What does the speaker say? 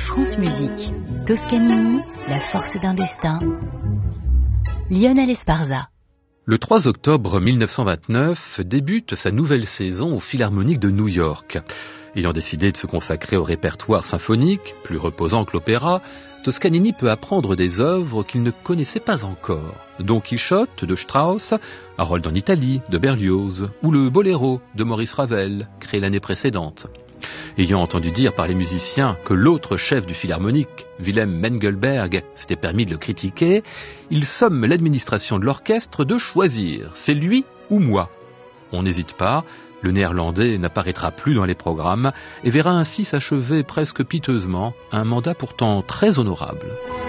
France Musique, Toscanini, la force d'un destin. Lionel Esparza. Le 3 octobre 1929 débute sa nouvelle saison au Philharmonique de New York. Ayant décidé de se consacrer au répertoire symphonique, plus reposant que l'opéra, Toscanini peut apprendre des œuvres qu'il ne connaissait pas encore. Don Quichotte de Strauss, Harold en Italie de Berlioz ou le Boléro de Maurice Ravel, créé l'année précédente. Ayant entendu dire par les musiciens que l'autre chef du Philharmonique, Wilhelm Mengelberg, s'était permis de le critiquer, il somme l'administration de l'orchestre de choisir, c'est lui ou moi. On n'hésite pas, le néerlandais n'apparaîtra plus dans les programmes et verra ainsi s'achever presque piteusement un mandat pourtant très honorable.